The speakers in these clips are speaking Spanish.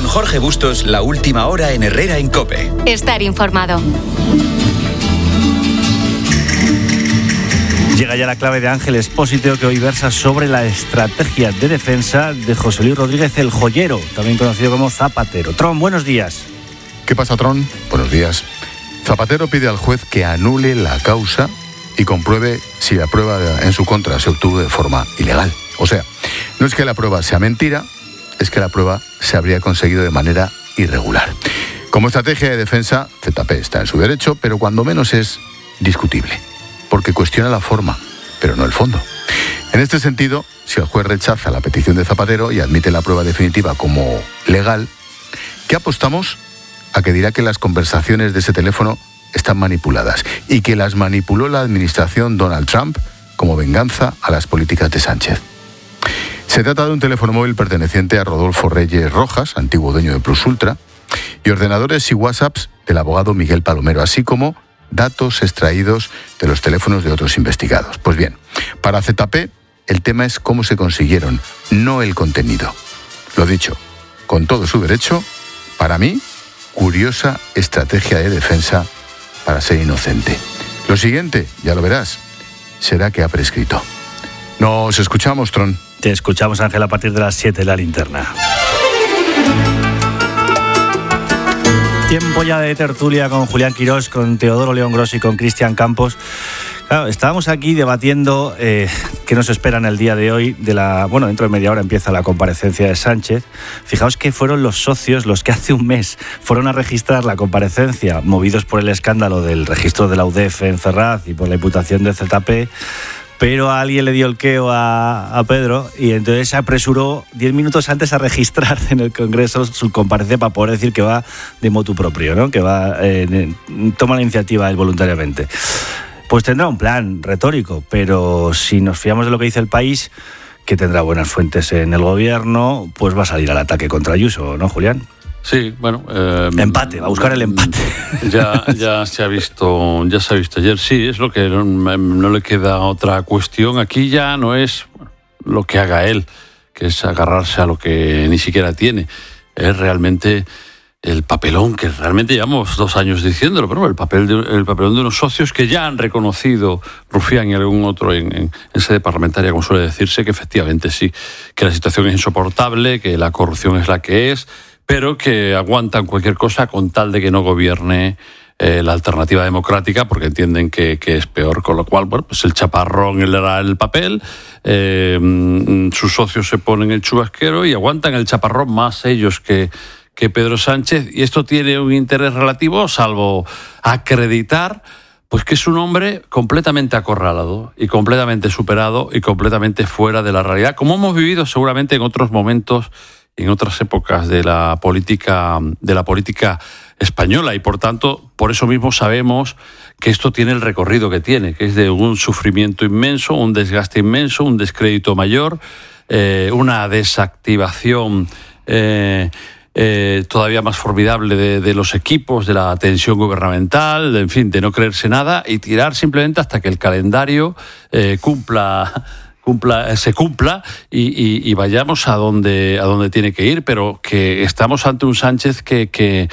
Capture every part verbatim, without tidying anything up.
Con Jorge Bustos, la última hora en Herrera en COPE. Estar informado. Llega ya la clave de Ángel Expósito, que hoy versa sobre la estrategia de defensa de José Luis Rodríguez el Joyero, también conocido como Zapatero. Tron, buenos días. ¿Qué pasa, Tron? Buenos días. Zapatero pide al juez que anule la causa y compruebe si la prueba en su contra se obtuvo de forma ilegal. O sea, no es que la prueba sea mentira, es que la prueba se habría conseguido de manera irregular. Como estrategia de defensa, Z P está en su derecho, pero cuando menos es discutible, porque cuestiona la forma, pero no el fondo. En este sentido, si el juez rechaza la petición de Zapatero y admite la prueba definitiva como legal, ¿qué apostamos? A que dirá que las conversaciones de ese teléfono están manipuladas y que las manipuló la administración Donald Trump como venganza a las políticas de Sánchez. Se trata de un teléfono móvil perteneciente a Rodolfo Reyes Rojas, antiguo dueño de Plus Ultra, y ordenadores y WhatsApps del abogado Miguel Palomero, así como datos extraídos de los teléfonos de otros investigados. Pues bien, para Z P el tema es cómo se consiguieron, no el contenido. Lo dicho, con todo su derecho, para mí, curiosa estrategia de defensa para ser inocente. Lo siguiente, ya lo verás, será que ha prescrito. Nos escuchamos, Tron. Te escuchamos, Ángel, a partir de las siete de la linterna. Tiempo ya de tertulia con Julián Quirós, con Teodoro León Gross y con Cristian Campos. Claro, estábamos aquí debatiendo eh, qué nos espera en el día de hoy. De la, bueno, dentro de media hora empieza la comparecencia de Sánchez. Fijaos que fueron los socios los que hace un mes fueron a registrar la comparecencia, movidos por el escándalo del registro de la U D E F en Ferraz y por la imputación de Z P, pero a alguien le dio el queo a, a Pedro y entonces se apresuró diez minutos antes a registrar en el Congreso su comparecencia para poder decir que va de motu propio, ¿no? Que va eh, de, toma la iniciativa él voluntariamente. Pues tendrá un plan retórico, pero si nos fiamos de lo que dice El País, que tendrá buenas fuentes en el gobierno, pues va a salir al ataque contra Ayuso, ¿no, Julián? Sí, bueno... Eh, empate, va a buscar el empate. Ya, ya se ha visto, ya se ha visto ayer, sí, es lo que no, no le queda otra cuestión. Aquí ya no es lo que haga él, que es agarrarse a lo que ni siquiera tiene. Es realmente el papelón que realmente llevamos dos años diciéndolo, pero el, papel de, el papelón de unos socios que ya han reconocido, Rufián y algún otro en, en, en sede parlamentaria, como suele decirse, que efectivamente sí, que la situación es insoportable, que la corrupción es la que es, pero que aguantan cualquier cosa con tal de que no gobierne eh, la alternativa democrática, porque entienden que, que es peor, con lo cual, bueno, pues el chaparrón era el papel, eh, sus socios se ponen el chubasquero y aguantan el chaparrón más ellos que que Pedro Sánchez, y esto tiene un interés relativo, salvo acreditar pues que es un hombre completamente acorralado y completamente superado y completamente fuera de la realidad, como hemos vivido seguramente en otros momentos, en otras épocas de la política, de la política española, y por tanto, por eso mismo sabemos que esto tiene el recorrido que tiene, que es de un sufrimiento inmenso, un desgaste inmenso, un descrédito mayor, eh, una desactivación eh, Eh, todavía más formidable de, de los equipos, de la tensión gubernamental, de, en fin, de no creerse nada y tirar simplemente hasta que el calendario eh, cumpla, cumpla, se cumpla y, y, y vayamos a donde, a donde tiene que ir, pero que estamos ante un Sánchez que, que,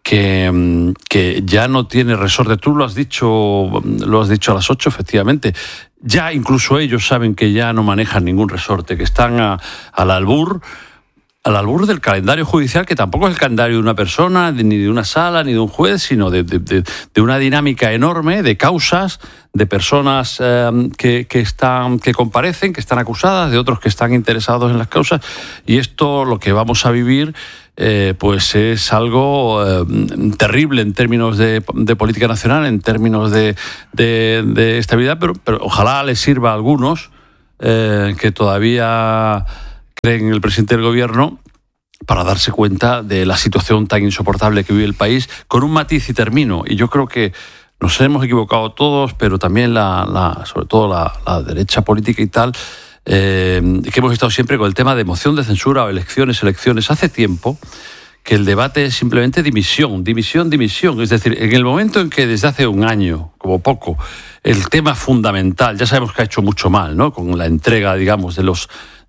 que, que ya no tiene resorte. Tú lo has dicho, lo has dicho a las ocho, efectivamente. Ya incluso ellos saben que ya no manejan ningún resorte, que están a, al albur, al albur del calendario judicial, que tampoco es el calendario de una persona, ni de una sala, ni de un juez, sino de, de, de, de una dinámica enorme de causas, de personas eh, que, que, están, que comparecen, que están acusadas, de otros que están interesados en las causas, y esto, lo que vamos a vivir, eh, pues es algo eh, terrible en términos de, de política nacional, en términos de, de, de estabilidad, pero, pero ojalá les sirva a algunos eh, que todavía creen en el presidente del gobierno para darse cuenta de la situación tan insoportable que vive el país, con un matiz, y termino, y yo creo que nos hemos equivocado todos, pero también la, la sobre todo la, la derecha política y tal, eh, que hemos estado siempre con el tema de moción de censura o elecciones, elecciones. Hace tiempo que el debate es simplemente dimisión, dimisión, dimisión. Es decir, en el momento en que desde hace un año, como poco, el tema fundamental, ya sabemos que ha hecho mucho mal, ¿no?, con la entrega, digamos, de los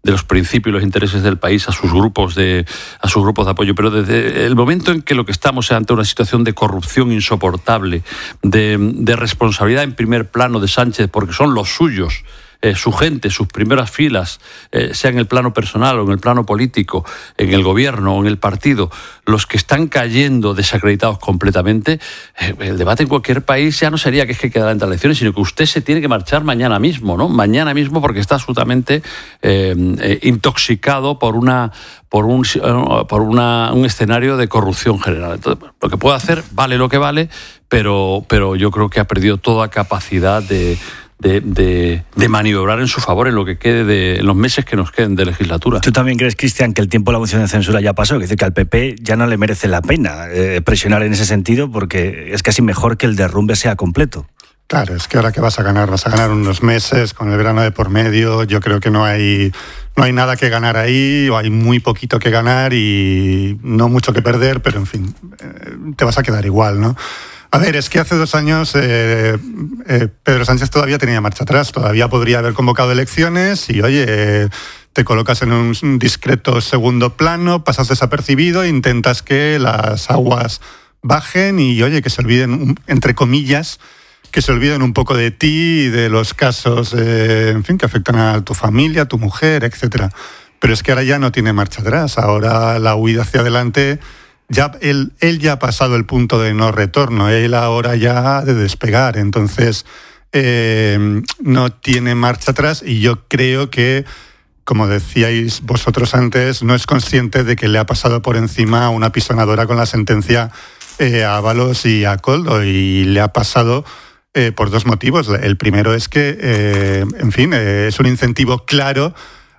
de los principios y los intereses del país a sus grupos de a sus grupos de apoyo. Pero desde el momento en que lo que estamos es ante una situación de corrupción insoportable, de, de responsabilidad en primer plano de Sánchez, porque son los suyos, Eh, su gente, sus primeras filas, eh, sea en el plano personal o en el plano político, en el gobierno o en el partido, los que están cayendo desacreditados completamente, eh, el debate en cualquier país ya no sería que es que quedará entre las elecciones, sino que usted se tiene que marchar mañana mismo, ¿no? Mañana mismo, porque está absolutamente eh, eh, intoxicado por una por un por una, un escenario de corrupción general. Entonces, lo que puede hacer vale lo que vale, pero pero yo creo que ha perdido toda capacidad de De, de, de maniobrar en su favor en lo que quede de en los meses que nos queden de legislatura. ¿Tú también crees, Cristian, que el tiempo de la moción de censura ya pasó? Es decir, que al P P ya no le merece la pena eh, presionar en ese sentido, porque es casi mejor que el derrumbe sea completo. Claro, es que ahora que vas a ganar, vas a ganar unos meses con el verano de por medio. Yo creo que no hay no hay nada que ganar ahí, o hay muy poquito que ganar y no mucho que perder, pero en fin, eh, te vas a quedar igual, ¿no? A ver, es que hace dos años eh, eh, Pedro Sánchez todavía tenía marcha atrás, todavía podría haber convocado elecciones y, oye, eh, te colocas en un discreto segundo plano, pasas desapercibido, intentas que las aguas bajen y, oye, que se olviden, entre comillas, que se olviden un poco de ti y de los casos, eh, en fin, que afectan a tu familia, a tu mujer, etcétera. Pero es que ahora ya no tiene marcha atrás, ahora la huida hacia adelante... Ya él, él ya ha pasado el punto de no retorno, él ahora ya ha de despegar, entonces eh, no tiene marcha atrás y yo creo que, como decíais vosotros antes, no es consciente de que le ha pasado por encima una pisonadora con la sentencia eh, a Ábalos y a Koldo, y le ha pasado eh, por dos motivos. El primero es que, eh, en fin, eh, es un incentivo claro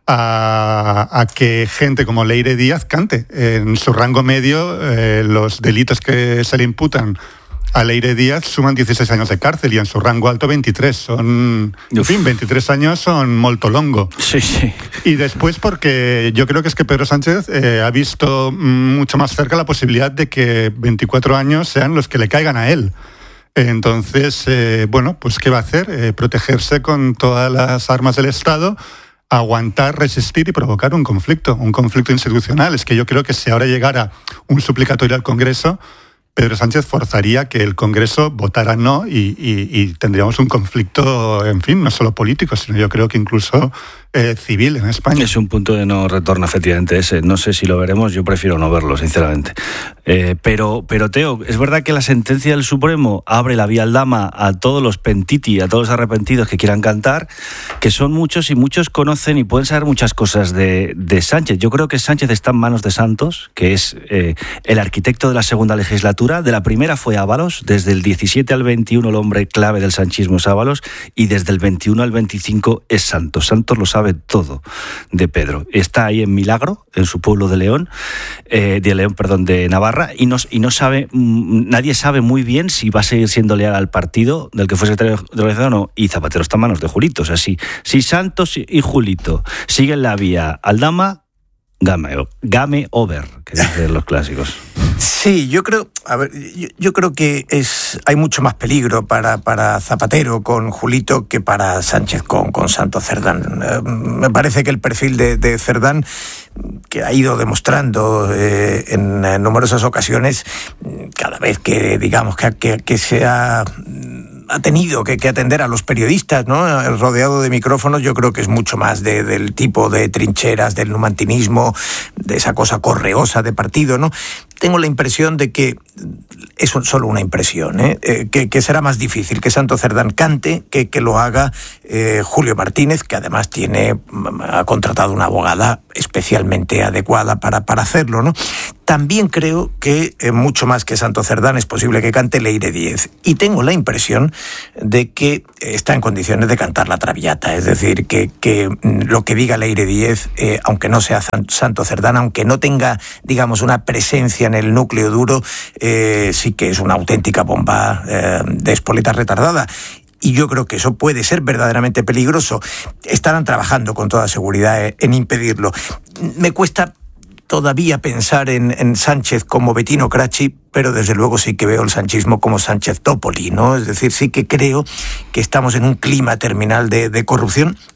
A, a que gente como Leire Díaz cante. En su rango medio, eh, los delitos que se le imputan a Leire Díaz suman dieciséis años de cárcel y en su rango alto veintitrés. Son, en fin, veintitrés años son molto longo. Sí, sí. Y después porque yo creo que es que Pedro Sánchez eh, ha visto mucho más cerca la posibilidad de que veinticuatro años sean los que le caigan a él. Entonces, eh, bueno, pues ¿qué va a hacer? Eh, protegerse con todas las armas del Estado, aguantar, resistir y provocar un conflicto, un conflicto institucional. Es que yo creo que si ahora llegara un suplicatorio al Congreso, Pedro Sánchez forzaría que el Congreso votara no y, y, y tendríamos un conflicto, en fin, no solo político, sino yo creo que incluso eh, civil en España. Es un punto de no retorno, efectivamente, ese. No sé si lo veremos, yo prefiero no verlo, sinceramente. Eh, pero, pero, Teo, es verdad que la sentencia del Supremo abre la vía al Dama a todos los pentiti, a todos los arrepentidos que quieran cantar, que son muchos y muchos conocen y pueden saber muchas cosas de, de Sánchez. Yo creo que Sánchez está en manos de Santos, que es eh, el arquitecto de la segunda legislatura. De la primera fue Ábalos, desde el diecisiete al veintiuno el hombre clave del sanchismo es Ábalos, y desde el veintiuno al veinticinco es Santos. Santos lo sabe todo de Pedro. Está ahí en Milagro, en su pueblo de León, eh, de León, perdón, de Navarra, y no, y no sabe, nadie sabe muy bien si va a seguir siendo leal al partido del que fue secretario de organización o no, y Zapatero está en manos de Julito. O sea, si, si Santos y Julito siguen la vía al Dama, game, game over, que dicen los clásicos. Sí, yo creo, a ver, yo, yo creo que es hay mucho más peligro para, para Zapatero con Julito que para Sánchez con, con Santos Cerdán. Eh, me parece que el perfil de, de Cerdán, que ha ido demostrando eh, en, en numerosas ocasiones, cada vez que digamos que, que, que se ha... ha tenido que, que atender a los periodistas, ¿no? Rodeado de micrófonos, yo creo que es mucho más de, del tipo de trincheras, del numantinismo, de esa cosa correosa de partido, ¿no? Tengo la impresión de que, es solo una impresión, ¿eh? Eh, que, que será más difícil que Santos Cerdán cante que que lo haga eh, Julio Martínez, que además tiene ha contratado una abogada especialmente adecuada para, para hacerlo, ¿no? También creo que eh, mucho más que Santos Cerdán es posible que cante Leire Díez. Y tengo la impresión de que está en condiciones de cantar la Traviata. Es decir, que, que lo que diga Leire Díez, eh, aunque no sea Santos Cerdán, aunque no tenga, digamos, una presencia en el núcleo duro, eh, sí que es una auténtica bomba eh, de espoleta retardada. Y yo creo que eso puede ser verdaderamente peligroso. Estarán trabajando con toda seguridad en impedirlo. Me cuesta todavía pensar en, en Sánchez como Bettino Crachi, pero desde luego sí que veo el sanchismo como Sánchez Tópoli, ¿no? Es decir, sí que creo que estamos en un clima terminal de, de corrupción.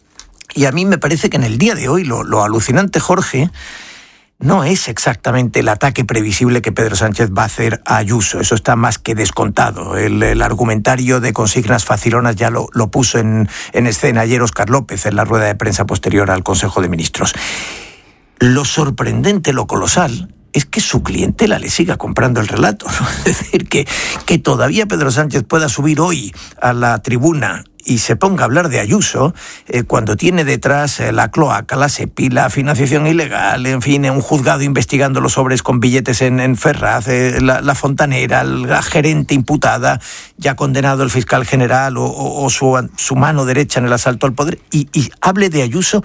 Y a mí me parece que en el día de hoy lo, lo alucinante, Jorge, no es exactamente el ataque previsible que Pedro Sánchez va a hacer a Ayuso. Eso está más que descontado. El, el argumentario de consignas facilonas ya lo, lo puso en, en escena ayer Óscar López en la rueda de prensa posterior al Consejo de Ministros. Lo sorprendente, lo colosal, es que su clientela le siga comprando el relato, ¿no? Es decir, que, que todavía Pedro Sánchez pueda subir hoy a la tribuna y se ponga a hablar de Ayuso, eh, cuando tiene detrás eh, la cloaca, la SEPI, la financiación ilegal, en fin, un juzgado investigando los sobres con billetes en, en Ferraz, eh, la, la fontanera, la gerente imputada, ya condenado el fiscal general o, o, o su, su mano derecha en el asalto al poder, y, y hable de Ayuso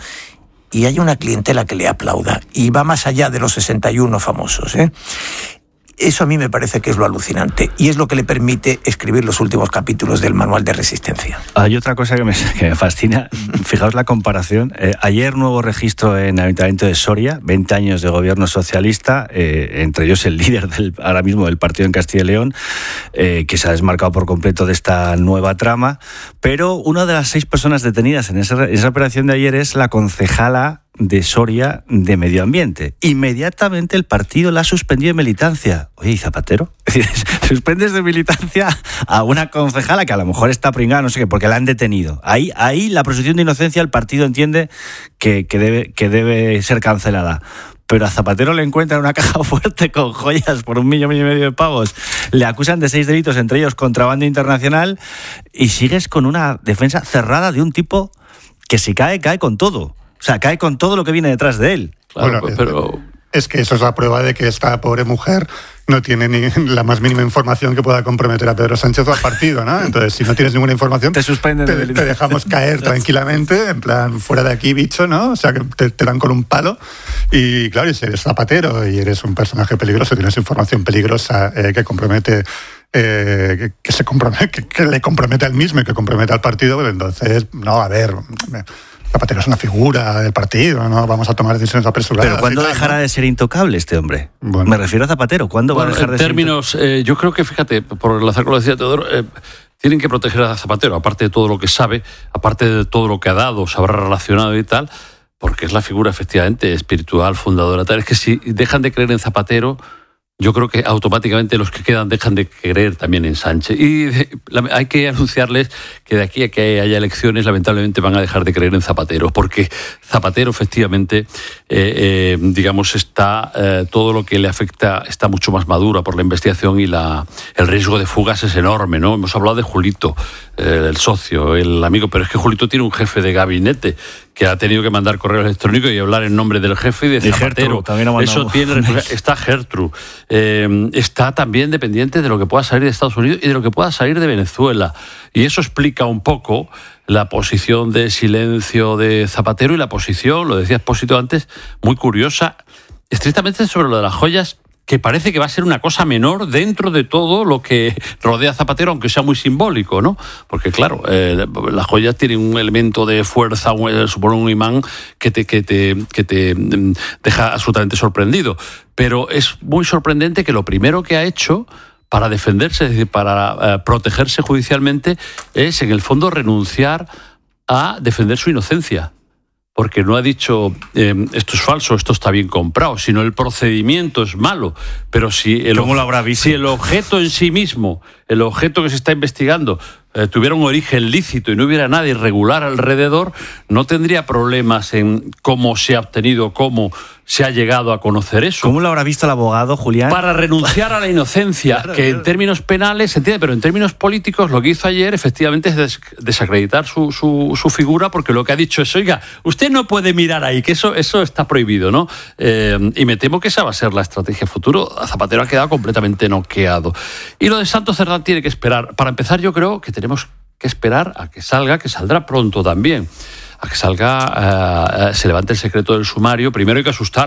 y hay una clientela que le aplauda, y va más allá de los sesenta y uno famosos, ¿eh? Eso a mí me parece que es lo alucinante y es lo que le permite escribir los últimos capítulos del Manual de Resistencia. Hay otra cosa que me, que me fascina. Fijaos la comparación. Eh, ayer nuevo registro en el Ayuntamiento de Soria, veinte años de gobierno socialista, eh, entre ellos el líder del, ahora mismo del partido en Castilla y León, eh, que se ha desmarcado por completo de esta nueva trama. Pero una de las seis personas detenidas en esa, en esa operación de ayer es la concejala de Soria de Medio Ambiente. Inmediatamente el partido la ha suspendido de militancia. Oye, ¿y Zapatero? Es decir, suspendes de militancia a una concejala que a lo mejor está pringada, no sé qué, porque la han detenido. Ahí, ahí la presunción de inocencia el partido entiende que, que, debe, que debe ser cancelada. Pero a Zapatero le encuentran una caja fuerte con joyas por un millón y medio de pavos. Le acusan de seis delitos, entre ellos contrabando internacional, y sigues con una defensa cerrada de un tipo que si cae, cae con todo. O sea, cae con todo lo que viene detrás de él. Claro, bueno, pero... Es que eso es la prueba de que esta pobre mujer no tiene ni la más mínima información que pueda comprometer a Pedro Sánchez o al partido, ¿no? Entonces, si no tienes ninguna información, te suspenden te, de te dejamos caer tranquilamente, en plan, fuera de aquí, bicho, ¿no? O sea, que te, te dan con un palo. Y claro, y si eres Zapatero y eres un personaje peligroso, tienes información peligrosa eh, que compromete... Eh, que, que, se compromete, que, que le compromete al mismo y que compromete al partido, pues entonces, no, a ver... Me, Zapatero es una figura del partido, no vamos a tomar decisiones apresuradas. Pero ¿cuándo tal, dejará ¿no? de ser intocable este hombre? Bueno. Me refiero a Zapatero. ¿Cuándo Bueno, va a dejar en de términos, ser eh, yo creo que, fíjate, por enlazar con lo que decía Teodoro, eh, tienen que proteger a Zapatero, aparte de todo lo que sabe, aparte de todo lo que ha dado, se habrá relacionado y tal, porque es la figura efectivamente espiritual, fundadora. Tal. Es que si dejan de creer en Zapatero, yo creo que automáticamente los que quedan dejan de creer también en Sánchez. Y hay que anunciarles que de aquí a que haya elecciones, lamentablemente van a dejar de creer en Zapatero, porque Zapatero efectivamente, eh, eh, digamos, está eh, todo lo que le afecta está mucho más madura por la investigación y la, el riesgo de fugas es enorme, ¿no? Hemos hablado de Julito, eh, el socio, el amigo, pero es que Julito tiene un jefe de gabinete que ha tenido que mandar correo electrónico y hablar en nombre del jefe y de y Zapatero. Gertrude, Eso tiene, está Gertrude. Eh, está también dependiente de lo que pueda salir de Estados Unidos y de lo que pueda salir de Venezuela. Y eso explica un poco la posición de silencio de Zapatero y la posición, lo decía Expósito antes, muy curiosa, estrictamente sobre lo de las joyas, que parece que va a ser una cosa menor dentro de todo lo que rodea a Zapatero, aunque sea muy simbólico, ¿no? Porque, claro, eh, las joyas tienen un elemento de fuerza, un, supone un imán que te, que, te, que te deja absolutamente sorprendido. Pero es muy sorprendente que lo primero que ha hecho para defenderse, es decir, para eh, protegerse judicialmente, es, en el fondo, renunciar a defender su inocencia. Porque no ha dicho eh, esto es falso, esto está bien comprado, sino el procedimiento es malo. Pero si el, ¿Cómo lo habrá visto? Si el objeto en sí mismo, el objeto que se está investigando, eh, tuviera un origen lícito y no hubiera nada irregular alrededor, no tendría problemas en cómo se ha obtenido, cómo se ha llegado a conocer eso. ¿Cómo lo habrá visto el abogado, Julián? Para renunciar a la inocencia, claro, que claro. En términos penales se entiende, pero en términos políticos lo que hizo ayer efectivamente es des- desacreditar su, su, su figura, porque lo que ha dicho es, oiga, usted no puede mirar ahí, que eso, eso está prohibido, ¿no? Eh, y me temo que esa va a ser la estrategia futuro. Zapatero ha quedado completamente noqueado. Y lo de Santos Cerdán tiene que esperar. Para empezar, yo creo que tenemos que esperar a que salga, que saldrá pronto también, a que salga, uh, uh, se levante el secreto del sumario. Primero hay que asustar